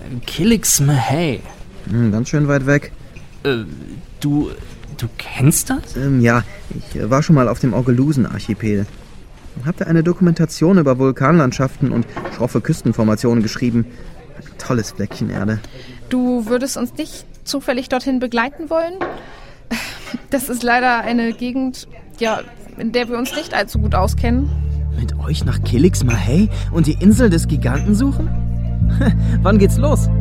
Kilixmahey. Ganz schön weit weg. Du kennst das? Ja, ich war schon mal auf dem Ogalusen-Archipel. Hab da eine Dokumentation über Vulkanlandschaften und schroffe Küstenformationen geschrieben. Ein tolles Fleckchen Erde. Du würdest uns nicht zufällig dorthin begleiten wollen? Das ist leider eine Gegend, in der wir uns nicht allzu gut auskennen. Mit euch nach Kilixmahey und die Insel des Giganten suchen? Wann geht's los?